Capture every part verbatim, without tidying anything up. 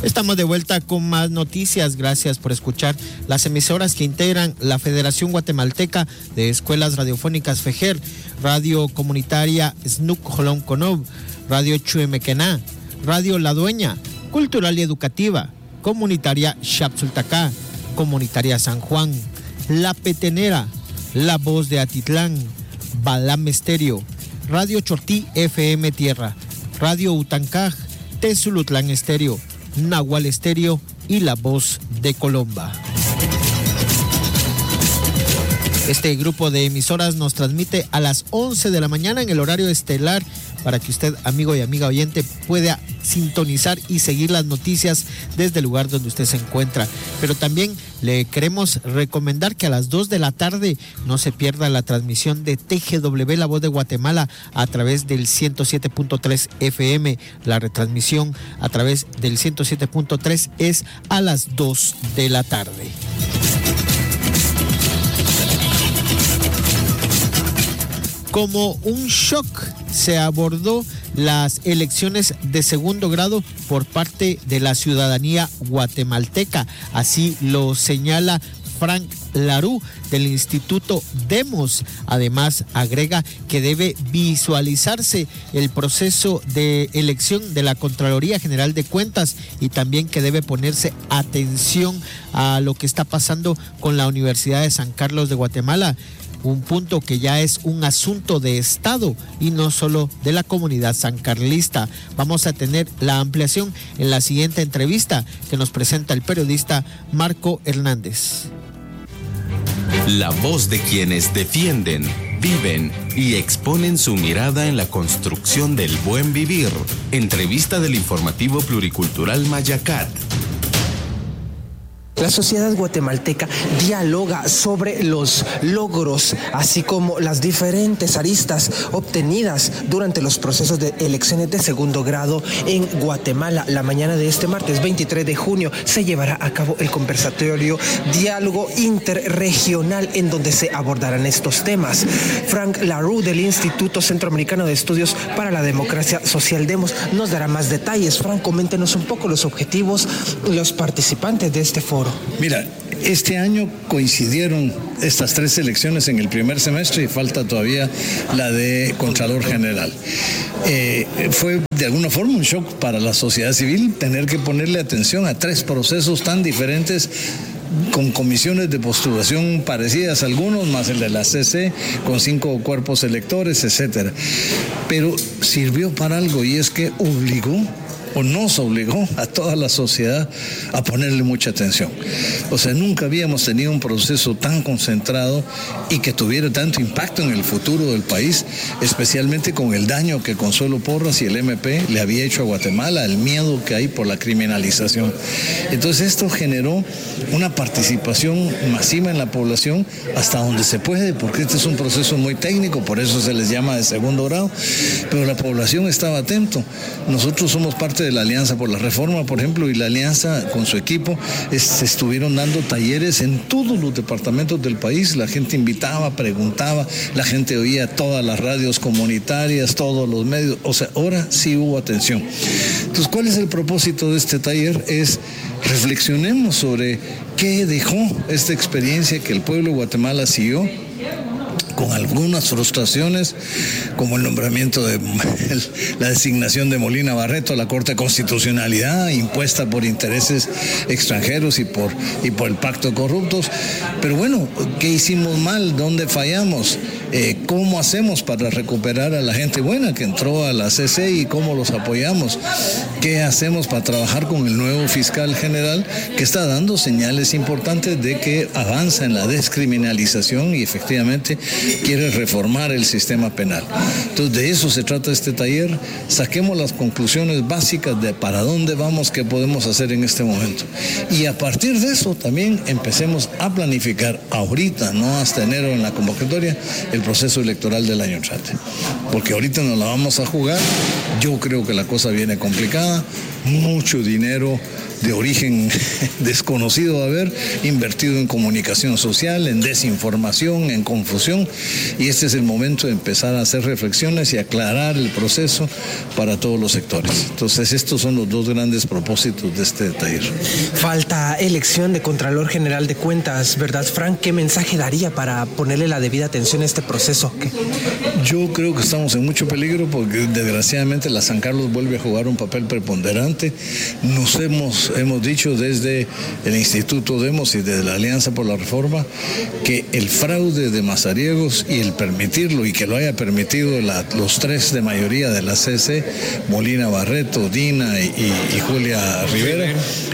Estamos de vuelta con más noticias. Gracias por escuchar las emisoras que integran la Federación Guatemalteca de Escuelas Radiofónicas FEGER, Radio Comunitaria Snuc Jolón Conov, Radio Chuemequená, Radio La Dueña, Cultural y Educativa, Comunitaria Xapsultacá, Comunitaria San Juan, La Petenera, La Voz de Atitlán, Balam Estéreo, Radio Chortí F M Tierra, Radio Utancaj, Tezulutlán Estéreo, Nahual Estéreo y La Voz de Colomba. Este grupo de emisoras nos transmite a las once de la mañana en el horario estelar para que usted, amigo y amiga oyente, pueda sintonizar y seguir las noticias desde el lugar donde usted se encuentra. Pero también le queremos recomendar que a las dos de la tarde no se pierda la transmisión de T G W La Voz de Guatemala a través del ciento siete punto tres F M. La retransmisión a través del ciento siete punto tres es a las dos de la tarde. Como un shock se abordó las elecciones de segundo grado por parte de la ciudadanía guatemalteca. Así lo señala Frank Larú del Instituto Demos. Además, agrega que debe visualizarse el proceso de elección de la Contraloría General de Cuentas y también que debe ponerse atención a lo que está pasando con la Universidad de San Carlos de Guatemala. Un punto que ya es un asunto de Estado y no solo de la comunidad sancarlista. Vamos a tener la ampliación en la siguiente entrevista que nos presenta el periodista Marco Hernández. La voz de quienes defienden, viven y exponen su mirada en la construcción del buen vivir. Entrevista del informativo pluricultural Mayacat. La sociedad guatemalteca dialoga sobre los logros, así como las diferentes aristas obtenidas durante los procesos de elecciones de segundo grado en Guatemala. La mañana de este martes veintitrés de junio se llevará a cabo el conversatorio Diálogo Interregional en donde se abordarán estos temas. Frank Larú del Instituto Centroamericano de Estudios para la Democracia Social Demos nos dará más detalles. Frank, coméntenos un poco los objetivos, los participantes de este foro. Mira, este año coincidieron estas tres elecciones en el primer semestre y falta todavía la de Contralor General. Eh, fue de alguna forma un shock para la sociedad civil tener que ponerle atención a tres procesos tan diferentes, con comisiones de postulación parecidas algunos, más el de la C C, con cinco cuerpos electores, etcétera. Pero sirvió para algo, y es que obligó o nos obligó a toda la sociedad a ponerle mucha atención. O sea, nunca habíamos tenido un proceso tan concentrado y que tuviera tanto impacto en el futuro del país, especialmente con el daño que Consuelo Porras y el M P le había hecho a Guatemala, el miedo que hay por la criminalización. Entonces esto generó una participación masiva en la población hasta donde se puede, porque este es un proceso muy técnico, por eso se les llama de segundo grado, pero la población estaba atento. Nosotros somos parte de la Alianza por la Reforma, por ejemplo, y la Alianza con su equipo es, estuvieron dando talleres en todos los departamentos del país. La gente invitaba, preguntaba, la gente oía todas las radios comunitarias, todos los medios. O sea, ahora sí hubo atención. Entonces, ¿cuál es el propósito de este taller? Es reflexionemos sobre qué dejó esta experiencia que el pueblo de Guatemala siguió, con algunas frustraciones, como el nombramiento de la designación de Molina Barreto a la Corte de Constitucionalidad, impuesta por intereses extranjeros y por, y por el pacto de corruptos. Pero bueno, ¿qué hicimos mal? ¿Dónde fallamos? Eh, ¿Cómo hacemos para recuperar a la gente buena que entró a la C C y cómo los apoyamos? ¿Qué hacemos para trabajar con el nuevo fiscal general que está dando señales importantes de que avanza en la descriminalización y efectivamente quiere reformar el sistema penal? Entonces, de eso se trata este taller. Saquemos las conclusiones básicas de para dónde vamos, qué podemos hacer en este momento. Y a partir de eso también empecemos a planificar ahorita, no hasta enero en la convocatoria, el proceso electoral del año entrante. Porque ahorita nos la vamos a jugar. Yo creo que la cosa viene complicada, mucho dinero de origen desconocido haber invertido en comunicación social, en desinformación, en confusión, y este es el momento de empezar a hacer reflexiones y aclarar el proceso para todos los sectores. Entonces estos son los dos grandes propósitos de este taller. Falta elección de Contralor General de Cuentas, ¿verdad, Frank? ¿Qué mensaje daría para ponerle la debida atención a este proceso? ¿Qué? Yo creo que estamos en mucho peligro porque desgraciadamente la San Carlos vuelve a jugar un papel preponderante. Nos hemos, hemos dicho desde el Instituto Demos y desde la Alianza por la Reforma que el fraude de Mazariegos y el permitirlo y que lo haya permitido la, los tres de mayoría de la C C, Molina Barreto, Dina y, y, y Julia Rivera,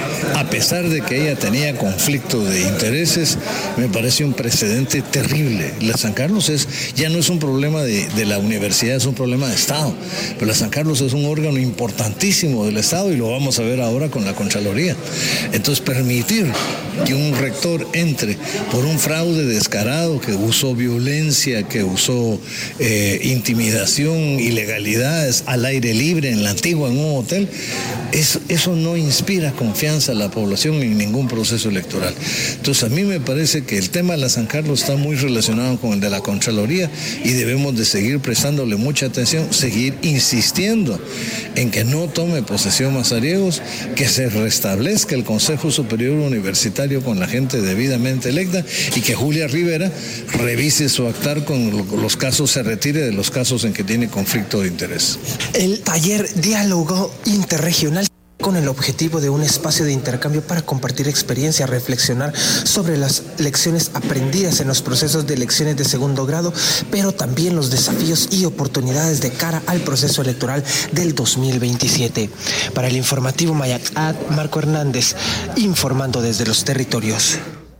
a pesar de que ella tenía conflicto de intereses, me parece un precedente terrible. La San Carlos es, ya no es un problema de, de la universidad, es un problema de Estado, pero la San Carlos es un órgano importantísimo del Estado y lo vamos a ver ahora con la Contraloría. Entonces permitir que un rector entre por un fraude descarado que usó violencia, que usó eh, intimidación, ilegalidades al aire libre en la Antigua, en un hotel, eso, eso no inspira confianza a la población en ningún proceso electoral. Entonces a mí me parece que el tema de la San Carlos está muy relacionado con el de la Contraloría y debemos de seguir prestándole mucha atención, seguir insistiendo en que no tome posesión Mazariegos, que se restablezca el Consejo Superior Universitario con la gente debidamente electa y que Julia Rivera revise su actar con los casos, se retire de los casos en que tiene conflicto de interés. El taller Diálogo Interregional con el objetivo de un espacio de intercambio para compartir experiencias, reflexionar sobre las lecciones aprendidas en los procesos de elecciones de segundo grado, pero también los desafíos y oportunidades de cara al proceso electoral del dos mil veintisiete. Para el informativo Mayat-Ad, Marco Hernández, informando desde los territorios.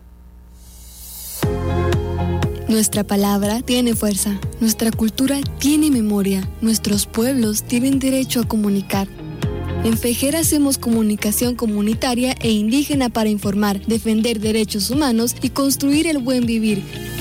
Nuestra palabra tiene fuerza, nuestra cultura tiene memoria, nuestros pueblos tienen derecho a comunicar. En FEJER hacemos comunicación comunitaria e indígena para informar, defender derechos humanos y construir el buen vivir.